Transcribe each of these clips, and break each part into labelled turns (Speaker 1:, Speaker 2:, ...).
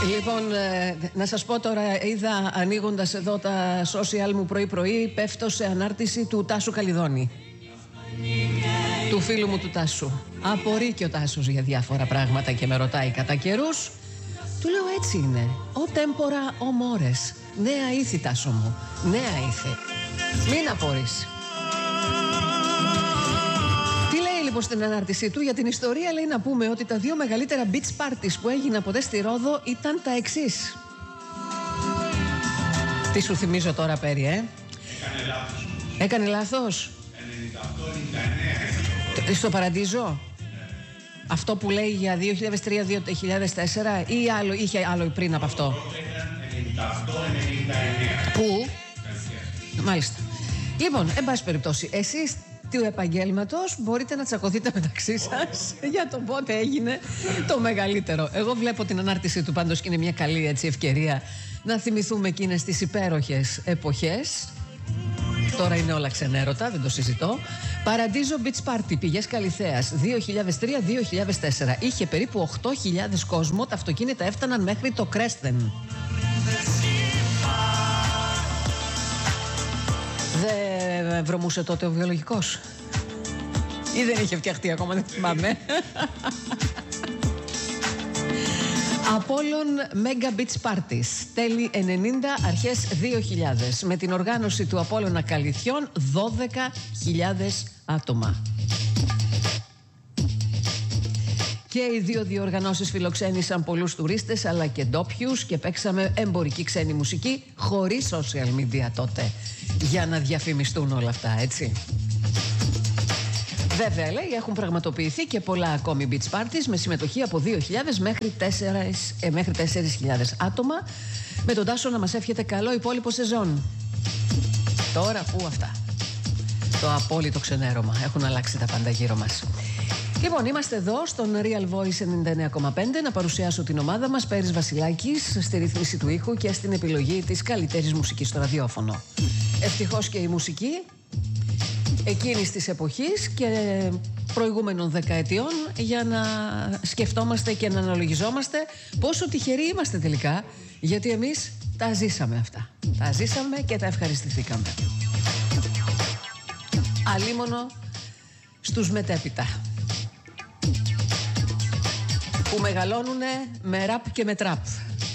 Speaker 1: Λοιπόν, να σας πω τώρα, είδα ανοίγοντας εδώ τα social μου πρωί-πρωί, πέφτω σε ανάρτηση του Τάσου Καλιδόνη, του φίλου μου του Τάσου. Απορεί και ο Τάσος για διάφορα πράγματα και με ρωτάει κατά καιρούς. Του λέω, έτσι είναι. Ο τέμπορα ο μόρες. Νέα ήθη, Τάσο μου. Νέα ήθη. Μην απορείς. Τι λέει λοιπόν στην ανάρτησή του? Για την ιστορία λέει να πούμε ότι τα δύο μεγαλύτερα beach parties που έγιναν ποτέ στη Ρόδο ήταν τα εξής. Τι σου θυμίζω τώρα, Πέρι,
Speaker 2: Έκανε λάθος.
Speaker 1: Έκανε λάθος. 98-99. Στο Παραντίζο. Αυτό που λέει για 2003-2004 ή άλλο, είχε άλλο πριν από αυτό? 98-99. Πού? Μάλιστα. Λοιπόν, εν πάση περιπτώσει, εσείς του επαγγέλματος μπορείτε να τσακωθείτε μεταξύ σας για το πότε έγινε το μεγαλύτερο. Εγώ βλέπω την ανάρτηση του πάντως και είναι μια καλή έτσι ευκαιρία να θυμηθούμε εκείνες τις υπέροχες εποχές. Τώρα είναι όλα ξενέρωτα, δεν το συζητώ. Παραντίζο Beach Party, πηγές Καλιθέας, 2003-2004. Είχε περίπου 8.000 κόσμο, τα αυτοκίνητα έφταναν μέχρι το Κρέστεν. Δεν βρωμούσε τότε ο βιολογικός? Ή δεν είχε φτιαχτεί ακόμα, δεν θυμάμαι. Apollon Mega Beach Parties, τέλη 90, αρχές 2000, με την οργάνωση του Απόλλωνα Καλιθιών, 12.000 άτομα. Και οι δύο διοργανώσεις φιλοξένησαν πολλούς τουρίστες αλλά και ντόπιους και παίξαμε εμπορική ξένη μουσική χωρίς social media τότε, για να διαφημιστούν όλα αυτά, έτσι. Βέβαια, λέει, έχουν πραγματοποιηθεί και πολλά ακόμη beach parties με συμμετοχή από 2.000 μέχρι 4.000 άτομα, με τον Τάσο να μας εύχεται καλό υπόλοιπο σεζόν. Τώρα που αυτά? Το απόλυτο ξενέρωμα. Έχουν αλλάξει τα πάντα γύρω μας. Λοιπόν, είμαστε εδώ στον Real Voice 99,5 να παρουσιάσω την ομάδα μας, Πέρης Βασιλάκης, στη ρύθμιση του ήχου και στην επιλογή της καλύτερης μουσικής στο ραδιόφωνο. Ευτυχώς και η μουσική εκείνης της εποχής και προηγούμενων δεκαετιών, για να σκεφτόμαστε και να αναλογιζόμαστε πόσο τυχεροί είμαστε τελικά, γιατί εμείς τα ζήσαμε αυτά. Τα ζήσαμε και τα ευχαριστηθήκαμε. Αλίμονο στους μετέπειτα, που μεγαλώνουνε με ραπ και με τραπ.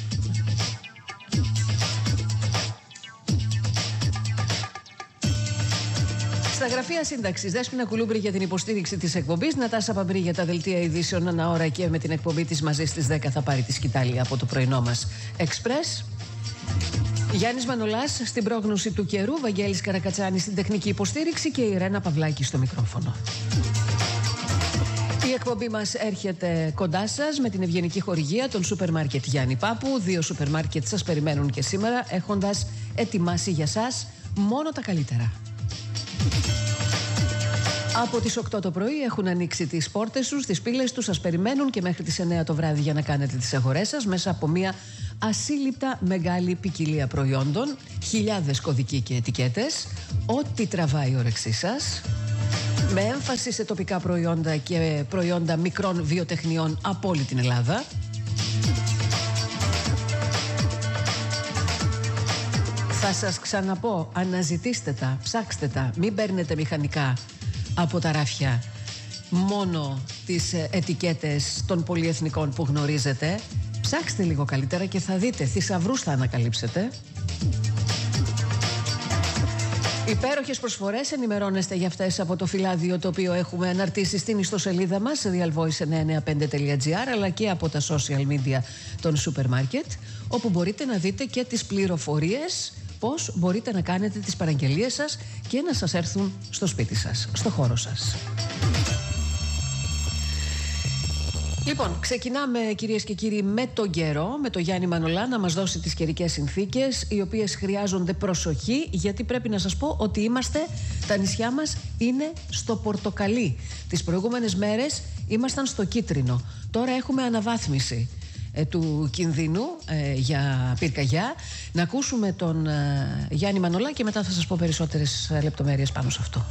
Speaker 1: Στα γραφεία σύνταξης, Δέσποινα Κουλούμπρη για την υποστήριξη της εκπομπής, Νατάσα Παμπρή για τα δελτία ειδήσεων ανά ώρα και με την εκπομπή της μαζί στις 10 θα πάρει τη σκητάλη από το πρωινό μας Express. Γιάννης Μανολάς στην πρόγνωση του καιρού, Βαγγέλης Καρακατσάνης στην τεχνική υποστήριξη και η Ρένα Παυλάκη στο μικρόφωνο. Η εκπομπή μας έρχεται κοντά σας με την ευγενική χορηγία των σούπερ μάρκετ Γιάννη Πάπου. 2 σούπερ μάρκετ σας περιμένουν και σήμερα, έχοντας ετοιμάσει για σας μόνο τα καλύτερα. Από τις 8 το πρωί έχουν ανοίξει τις πόρτες τους, τις πύλες τους, σας περιμένουν και μέχρι τις 9 το βράδυ για να κάνετε τις αγορές σας μέσα από μια ασύλληπτα μεγάλη ποικιλία προϊόντων, χιλιάδες κωδικοί και ετικέτες, ό,τι τραβάει η όρεξή σας, με έμφαση σε τοπικά προϊόντα και προϊόντα μικρών βιοτεχνιών από όλη την Ελλάδα. Θα σας ξαναπώ, αναζητήστε τα, ψάξτε τα, μην παίρνετε μηχανικά από τα ράφια μόνο τις ετικέτες των πολυεθνικών που γνωρίζετε. Ψάξτε λίγο καλύτερα και θα δείτε, θησαυρούς θα ανακαλύψετε. Υπέροχες προσφορές, ενημερώνεστε για αυτές από το φυλάδιο το οποίο έχουμε αναρτήσει στην ιστοσελίδα μας realvoice995.gr, αλλά και από τα social media των σούπερ μάρκετ, όπου μπορείτε να δείτε και τις πληροφορίες πώς μπορείτε να κάνετε τις παραγγελίες σας και να σας έρθουν στο σπίτι σας, στο χώρο σας. Λοιπόν, ξεκινάμε κυρίες και κύριοι με τον καιρό, με τον Γιάννη Μανολά να μας δώσει τις καιρικές συνθήκες, οι οποίες χρειάζονται προσοχή, γιατί πρέπει να σας πω ότι τα νησιά μας είναι στο πορτοκαλί. Τις προηγούμενες μέρες ήμασταν στο κίτρινο, τώρα έχουμε αναβάθμιση του κινδύνου για πυρκαγιά. Να ακούσουμε τον Γιάννη Μανολά και μετά θα σας πω περισσότερες λεπτομέρειες πάνω σε αυτό.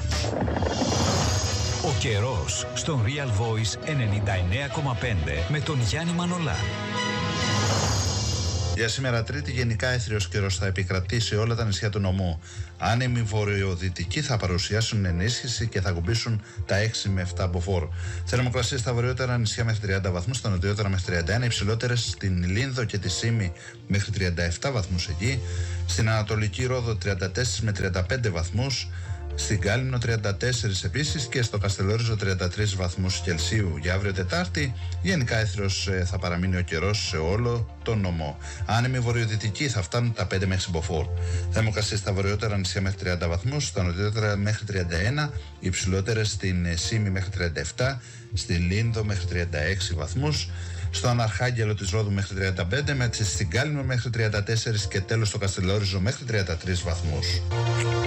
Speaker 3: Ο καιρός στον Real Voice 99,5 με τον Γιάννη Μανολά.
Speaker 2: Για σήμερα Τρίτη, γενικά έθριος καιρός θα επικρατήσει σε όλα τα νησιά του νομού. Άνεμοι βορειοδυτικοί θα παρουσιάσουν ενίσχυση και θα κουμπίσουν τα 6 με 7 μποφόρ. Θερμοκρασίες στα βορειότερα νησιά μέχρι 30 βαθμούς, στα νοτιότερα μέχρι 31, υψηλότερες στην Λίνδο και τη Σύμη μέχρι 37 βαθμούς εκεί, στην Ανατολική Ρόδο 34 με 35 βαθμούς, στην Κάλυμνο 34 επίσης και στο Καστελόριζο 33 βαθμούς Κελσίου. Για αύριο Τετάρτη, γενικά έθριος θα παραμείνει ο καιρός σε όλο τον νομό. Άνεμοι βορειοδυτικοί θα φτάνουν τα 5 μέχρι μποφόρ. Θερμοκρασίες στα βορειότερα νησιά μέχρι 30 βαθμούς, στα νοτιότερα μέχρι 31, υψηλότερες στην Σύμη μέχρι 37, στη Λίνδο μέχρι 36 βαθμούς, στον Αρχάγγελο της Ρόδου μέχρι 35, στην Κάλυμνο μέχρι 34 και τέλος στο Καστελόριζο μέχρι 33 βαθμούς.